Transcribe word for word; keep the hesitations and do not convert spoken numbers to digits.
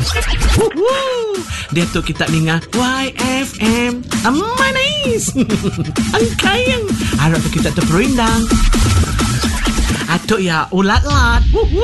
Woo! Dia tu kita dengar Y F M. Manis. Ang kayang. Harap tu kita terperindang. Atuk ya ulat-lat.